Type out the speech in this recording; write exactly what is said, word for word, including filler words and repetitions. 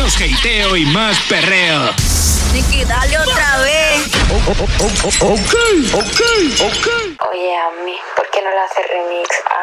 Menos hateo y más perreo. Nicky, dale otra vez. Oh, oh, oh, oh, ok, ok, ok. Oye, a mí, ¿por qué no le haces remix a